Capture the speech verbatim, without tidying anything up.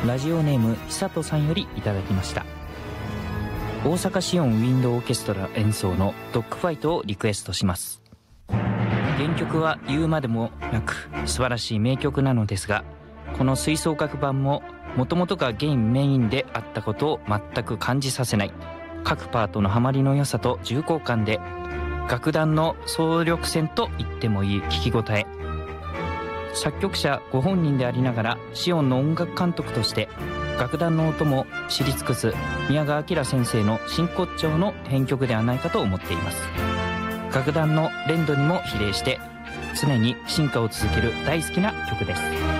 ラジオネーム久人さんよりいただきました。大阪シオンウィンドオーケストラ演奏のドッグファイトをリクエストします。原曲は言うまでもなく素晴らしい名曲なのですが、この吹奏楽版ももともとがゲインメインであったことを全く感じさせない、各パートのハマりの良さと重厚感で楽団の総力戦と言ってもいい聞き応え。作曲者ご本人でありながらシオンの音楽監督として楽団の音も知り尽くす宮川明先生の真骨頂の編曲ではないかと思っています。楽団の連動にも比例して常に進化を続ける大好きな曲です。